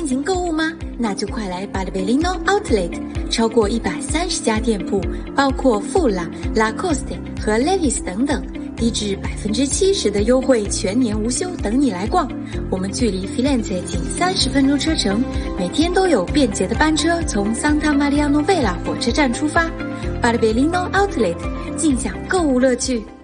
心情购物吗？那就快来巴黎贝利诺 Outlet， 超过130家店铺，包括富拉、Lacoste 和 Levi's 等等，低至70%的优惠，全年无休，等你来逛。我们距离 Firenze 仅30分钟车程，每天都有便捷的班车从 Santa Maria Novella 火车站出发。巴黎贝利诺 Outlet， 尽享购物乐趣。